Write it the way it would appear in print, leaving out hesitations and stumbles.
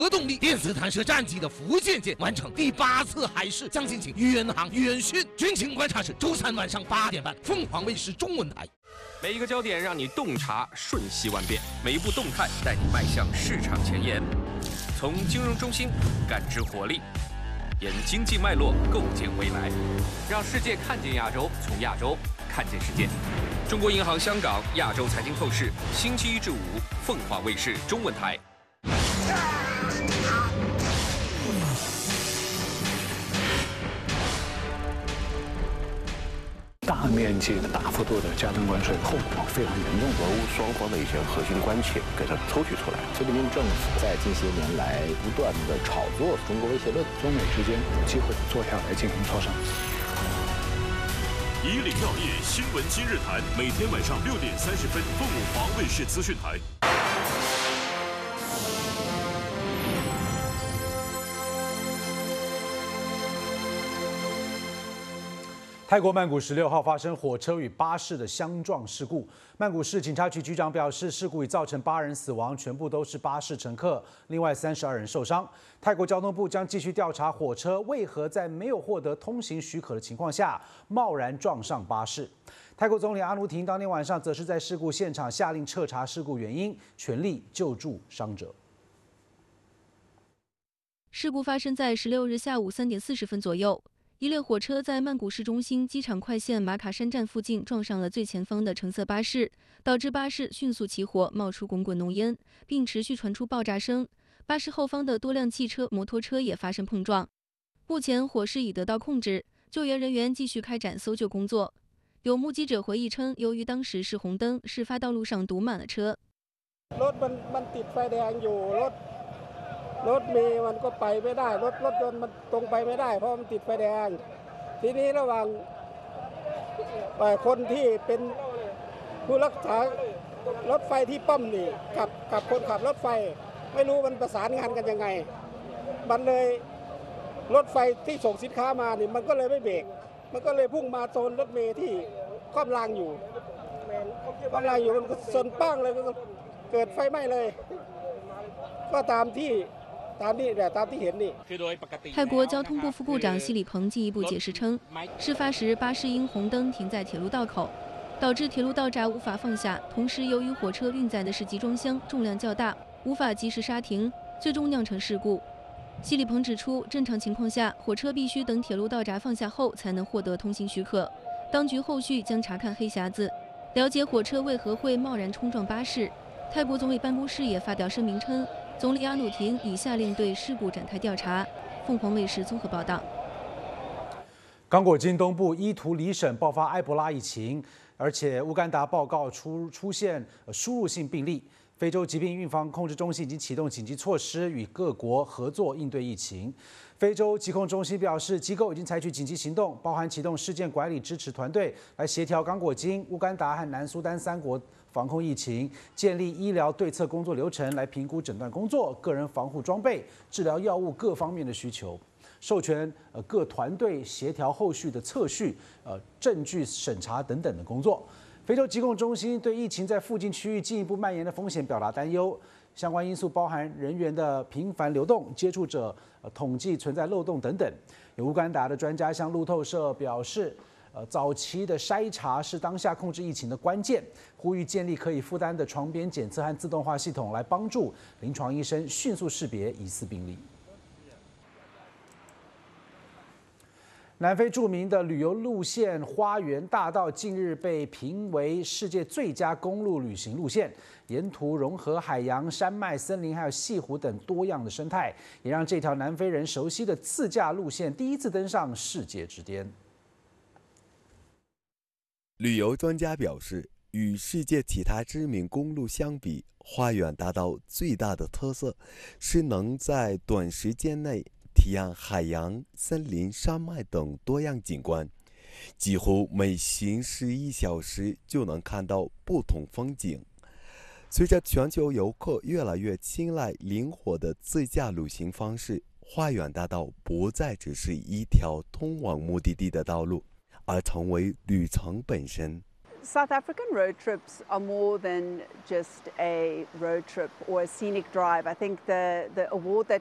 核动力电子弹射战机的福建舰完成第8次海试将进行远航远训。军情观察室周3晚上8点半，凤凰卫视中文台。 每一个焦点让你洞察瞬息万变，每一步动态带你迈向市场前沿。从金融中心感知活力，沿经济脉络构建未来，让世界看见亚洲，从亚洲看见世界。中国银行香港亚洲财经透视，星期1至5，凤凰卫视中文台。 大面积的、大幅度的加征关税，后果非常严重。 俄乌双方的一些核心关切给它抽取出来。 菲律宾政府在近些年来不断的炒作中国威胁论， 中美之间有机会坐下来进行磋商。 以领要业新闻今日谈，每天晚上6点30分，凤凰卫视资讯台。 泰国曼谷16号发生火车与巴士的相撞事故。曼谷市警察局局长表示，事故已造成8人死亡，全部都是巴士乘客，另外32人受伤。泰国交通部将继续调查火车为何在没有获得通行许可的情况下贸然撞上巴士。泰国总理阿努廷当天晚上则是在事故现场下令彻查事故原因，全力救助伤者。 事故发生在16日下午3点40分左右。一列火车在曼谷市中心机场快线马卡山站附近撞上了最前方的橙色巴士，导致巴士迅速起火，冒出滚滚浓烟，并持续传出爆炸声。巴士后方的多辆汽车、摩托车也发生碰撞。目前火势已得到控制，救援人员继续开展搜救工作。有目击者回忆称，由于当时是红灯，事发道路上堵满了车。 รถเมล์มันก็ไปไม่ได้รถยนต์มันตรงไปไม่ได้เพราะมันติดไฟแดงทีนี้ระหว่างคนที่เป็นผู้รักษารถไฟที่ป้อมนี่กับคนขับรถไฟไม่รู้มันประสานงานกันยังไงมันเลยรถไฟที่ส่งสินค้ามานี่มันก็เลยไม่เบรกมันก็เลยพุ่งมาโซนรถเมล์ที่คว่ำรางอยู่มันก็ชนปั้งเลยก็เกิดไฟไหม้เลยก็ตามที่泰国交通部副部长西里彭进一步解释称，事发时巴士因红灯停在铁路道口，导致铁路道闸无法放下。同时，由于火车运载的是集装箱，重量较大，无法及时刹停，最终酿成事故。西里彭指出，正常情况下，火车必须等铁路道闸放下后才能获得通行许可。当局后续将查看黑匣子，了解火车为何会贸然冲撞巴士。泰国总理办公室也发表声明称，总理阿努廷已下令对事故展开调查。凤凰卫视综合报道。 刚果金东部伊图里省爆发埃博拉疫情，而且乌干达报告出现输入性病例。非洲疾病预防控制中心已经启动紧急措施，与各国合作应对疫情。非洲疾控中心表示，机构已经采取紧急行动，包含启动事件管理支持团队来协调刚果金、乌干达和南苏丹3国防控疫情，建立医疗对策工作流程来评估诊断工作、个人防护装备、治疗药物各方面的需求，授权各团队协调后续的测序、证据审查等等的工作。非洲疾控中心对疫情在附近区域进一步蔓延的风险表达担忧，相关因素包含人员的频繁流动、接触者统计存在漏洞等等。有乌干达的专家向路透社表示，早期的筛查是当下控制疫情的关键，呼吁建立可以负担的床边检测和自动化系统，来帮助临床医生迅速识别疑似病例。南非著名的旅游路线花园大道近日被评为世界最佳公路旅行路线，沿途融合海洋、山脉、森林还有西湖等多样的生态，也让这条南非人熟悉的自驾路线第一次登上世界之巅。 旅游专家表示，与世界其他知名公路相比，花园大道最大的特色是能在短时间内体验海洋、森林、山脉等多样景观，几乎每行11小时就能看到不同风景。随着全球游客越来越青睐灵活的自驾旅行方式，花园大道不再只是一条通往目的地的道路，而成为旅程本身。 South African road trips are more than just a road trip or a scenic drive. I think the award that